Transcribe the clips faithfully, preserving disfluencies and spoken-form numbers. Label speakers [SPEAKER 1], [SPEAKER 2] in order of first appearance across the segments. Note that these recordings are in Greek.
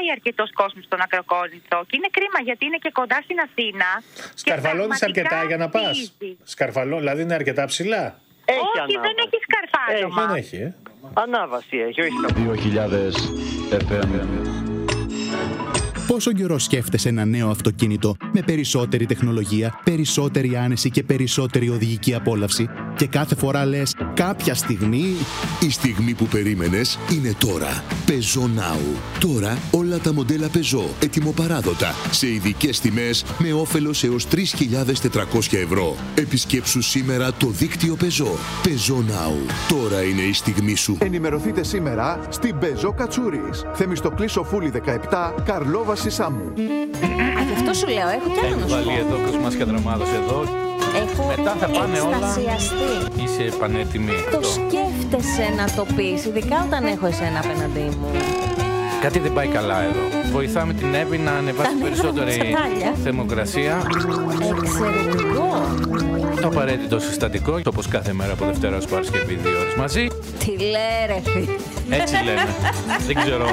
[SPEAKER 1] πάει αρκετός κόσμος στον Ακροκόνηθο και είναι κρίμα γιατί είναι και κοντά στην Αθήνα.
[SPEAKER 2] Σκαρφαλώνεις αρκετά για να πας? Σκαρφαλώ, δηλαδή είναι αρκετά ψηλά?
[SPEAKER 1] Έχει όχι, ανάβαση. Δεν έχει σκαρφάλωμα.
[SPEAKER 2] Δεν έχει, ε.
[SPEAKER 3] Ανάβαση έχει, όχι
[SPEAKER 4] δύο χιλιάδες εφ εμ.
[SPEAKER 5] Πόσο καιρό σκέφτεσαι ένα νέο αυτοκίνητο με περισσότερη τεχνολογία, περισσότερη άνεση και περισσότερη οδηγική απόλαυση και κάθε φορά λες κάποια στιγμή...
[SPEAKER 6] Η στιγμή που περίμενες είναι τώρα. Peugeot Now. Τώρα όλα τα μοντέλα Peugeot ετοιμοπαράδοτα σε ειδικές τιμές με όφελος έως τρεις χιλιάδες τετρακόσια ευρώ. Επισκέψου σήμερα το δίκτυο Peugeot. Peugeot Now. Τώρα είναι η στιγμή σου.
[SPEAKER 7] Ενημερωθείτε σήμερα στην Peugeot Κατσούρης. Θεμιστοκλής Σοφούλη δεκαεπτά, Καρλόβαση Σάμου.
[SPEAKER 8] Α, γι' αυτό σου λέω, έχω κι άλλο να σου πω.
[SPEAKER 4] Έχω βάλει εδώ Κοσμάς Δρομάδος εδώ.
[SPEAKER 8] Έχω
[SPEAKER 4] μετά θα πάνε
[SPEAKER 8] εκστασιαστεί.
[SPEAKER 4] Όλα. Είσαι πανέτοιμη.
[SPEAKER 8] Το αυτό. Σκέφτεσαι να το πεις, ειδικά όταν έχω εσένα απέναντί μου.
[SPEAKER 4] Κάτι δεν πάει καλά εδώ. Βοηθάμε την Εύη να ανεβάσει περισσότερη θερμοκρασία.
[SPEAKER 8] Εξαιρετικό.
[SPEAKER 4] Το απαραίτητο συστατικό, όπως κάθε μέρα από Δευτέρα ως Παρασκευή, δύο ώρες μαζί.
[SPEAKER 8] Τι λέει ρε φίλε.
[SPEAKER 4] Έτσι λένε. Δεν ξέρω.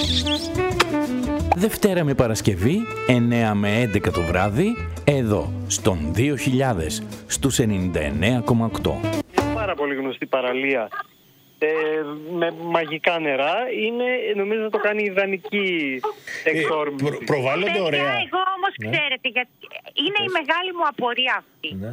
[SPEAKER 4] Δευτέρα με Παρασκευή, εννέα με έντεκα το βράδυ, εδώ, στον δύο χιλιάδες, στους ενενήντα εννέα κόμμα οκτώ.
[SPEAKER 3] Πάρα πολύ γνωστή παραλία. Ε, με μαγικά νερά είναι, νομίζω να το κάνει ιδανική εξόρμηση.
[SPEAKER 2] Ε, προ, προβάλλονται ωραία.
[SPEAKER 1] Εγώ όμως ναι. ξέρετε, γιατί είναι η μεγάλη μου απορία αυτή. Ναι.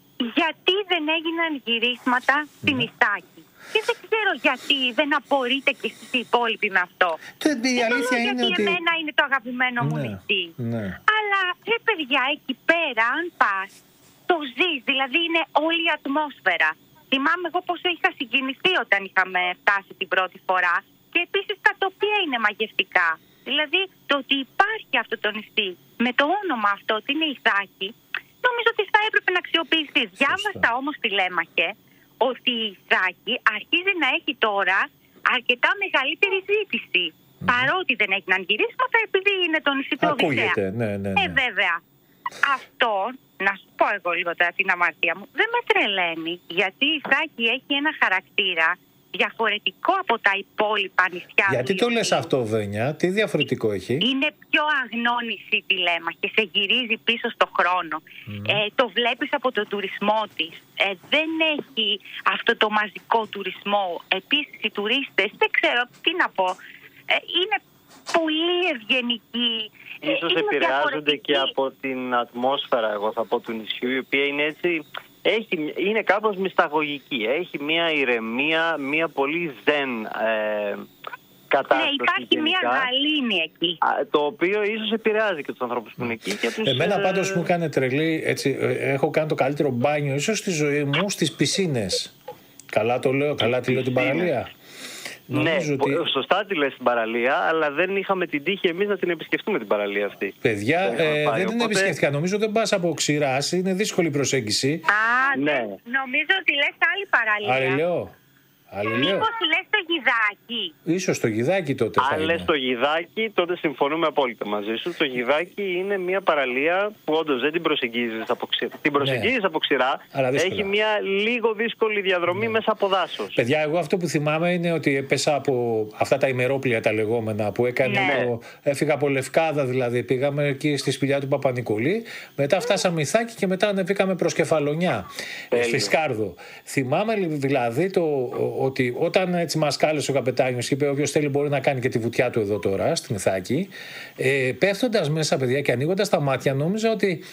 [SPEAKER 1] Γιατί δεν έγιναν γυρίσματα ναι. στην Ιθάκη. Και δεν ξέρω γιατί δεν απορείτε και εσείς οι υπόλοιποι με αυτό.
[SPEAKER 2] Το, η αλήθεια είναι
[SPEAKER 1] γιατί
[SPEAKER 2] ότι...
[SPEAKER 1] εμένα είναι το αγαπημένο
[SPEAKER 2] ναι.
[SPEAKER 1] μου νησί.
[SPEAKER 2] Ναι.
[SPEAKER 1] Αλλά ρε παιδιά, εκεί πέρα αν πας, το ζεις, δηλαδή είναι όλη η ατμόσφαιρα. Θυμάμαι εγώ πόσο είχα συγκινηθεί όταν είχαμε φτάσει την πρώτη φορά και επίσης τα τοπία είναι μαγευτικά. Δηλαδή το ότι υπάρχει αυτό το νησί με το όνομα αυτό ότι είναι Ιθάκη, νομίζω ότι θα έπρεπε να αξιοποιηθεί. Διάβασα όμως τη Λέμαχε ότι η Ιθάκη αρχίζει να έχει τώρα αρκετά μεγαλύτερη ζήτηση. Mm. Παρότι δεν έγιναν γυρίσματα επειδή είναι το νησί του Οδυσσέα.
[SPEAKER 2] Ναι, ναι, ναι.
[SPEAKER 1] Ε, βέβαια. Αυτό, να σου πω εγώ λίγο τώρα την αμαρτία μου, δεν με τρελαίνει. Γιατί η Ιθάκη έχει ένα χαρακτήρα διαφορετικό από τα υπόλοιπα νησιά.
[SPEAKER 2] Γιατί το λες αυτό, Βένια, τι διαφορετικό έχει?
[SPEAKER 1] Είναι πιο αγνό νησί τη Λέμαχε και σε γυρίζει πίσω στο χρόνο. Mm. Ε, το βλέπεις από το τουρισμό της. Ε, δεν έχει αυτό το μαζικό τουρισμό. Επίσης οι τουρίστες, δεν ξέρω τι να πω, ε, είναι πολύ ευγενικοί.
[SPEAKER 3] Ίσως επηρεάζονται και από την ατμόσφαιρα, εγώ θα πω, του νησιού, η οποία είναι έτσι... Έχει, είναι κάπως μυσταγωγική. Έχει μια ηρεμία, μια πολύ ζεν ε, κατάσταση.
[SPEAKER 1] Ναι, υπάρχει
[SPEAKER 3] γενικά,
[SPEAKER 1] μια γαλήνη εκεί.
[SPEAKER 3] Το οποίο ίσως επηρεάζει και τους ανθρώπους που είναι εκεί. Και τους,
[SPEAKER 2] Εμένα πάντως μου κάνει τρελή, έτσι, έχω κάνει το καλύτερο μπάνιο ίσως στη ζωή μου στις πισίνες. Καλά το λέω, καλά τη λέω την παραλία.
[SPEAKER 3] Ναι, ότι... σωστά τη λες την παραλία, αλλά δεν είχαμε την τύχη εμείς να την επισκεφτούμε την παραλία αυτή.
[SPEAKER 2] Παιδιά, ε, δεν οπότε... την επισκέφτηκα. Νομίζω δεν πας από Ξηράς, είναι δύσκολη προσέγγιση.
[SPEAKER 1] Α, ναι. Νομίζω ότι λες άλλη παραλία.
[SPEAKER 2] Άρα λέω.
[SPEAKER 1] Μήπως λες το Γιδάκι.
[SPEAKER 2] Ίσως το Γιδάκι τότε θα
[SPEAKER 3] Αν
[SPEAKER 2] είναι.
[SPEAKER 3] λες το Γιδάκι, τότε συμφωνούμε απόλυτα μαζί σου. Το Γιδάκι είναι μια παραλία που όντως δεν την προσεγγίζεις από Ξηρά. Την προσεγγίζεις ναι. από Ξηρά, έχει μια λίγο δύσκολη διαδρομή ναι. μέσα από δάσος.
[SPEAKER 2] Παιδιά, εγώ αυτό που θυμάμαι είναι ότι έπεσα από αυτά τα ημερόπλια τα λεγόμενα που έκανε. Ναι. Το... Έφυγα από Λευκάδα δηλαδή. Πήγαμε εκεί στη σπηλιά του Παπα-Νικολή. Μετά φτάσαμε Ιθάκη και μετά ανεβήκαμε προς Κεφαλονιά. Στη Σκάρδο. Θυμάμαι δηλαδή το. Ότι όταν έτσι μας κάλεσε ο καπετάνιος και είπε όποιος θέλει μπορεί να κάνει και τη βουτιά του εδώ τώρα στην Ιθάκη, ε, πέφτοντας μέσα παιδιά και ανοίγοντας τα μάτια νόμιζα ότι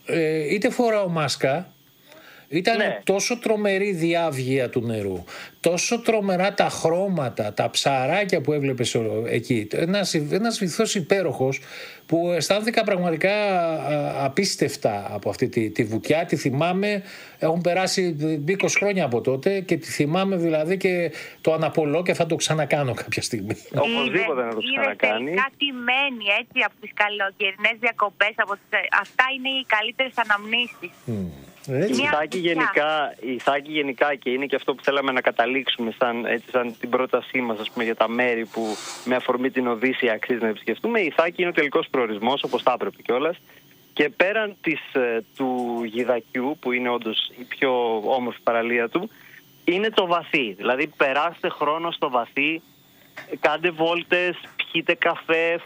[SPEAKER 2] ε, είτε φοράω μάσκα, ήταν ναι. τόσο τρομερή διάβγεια του νερού, τόσο τρομερά τα χρώματα, τα ψαράκια που έβλεπες εκεί, ένας, ένας βυθός υπέροχος που αισθάνθηκα πραγματικά απίστευτα από αυτή τη, τη βουτιά. Τη θυμάμαι, έχουν περάσει είκοσι χρόνια από τότε και τη θυμάμαι δηλαδή και το αναπολώ και θα το ξανακάνω κάποια στιγμή.
[SPEAKER 3] Οπωσδήποτε να το ξανακάνει.
[SPEAKER 1] Είναι τελικά τιμένη έτσι από τις καλοκαιρινές διακοπές, από τις, αυτά είναι οι καλύτερες αναμνήσεις. Mm.
[SPEAKER 3] Η Ιθάκη γενικά, η Ιθάκη γενικά και είναι και αυτό που θέλαμε να καταλήξουμε σαν, έτσι, σαν την πρότασή μας ας πούμε, για τα μέρη που με αφορμή την Οδύσσεια αξίζει να επισκεφτούμε. Η Ιθάκη είναι ο τελικός προορισμός, όπως θα έπρεπε κιόλας. Και πέραν της, του Γιδακιού, που είναι όντως η πιο όμορφη παραλία του, είναι το βαθύ. Δηλαδή περάστε χρόνο στο βαθύ, κάντε βόλτες, πιείτε καφέ,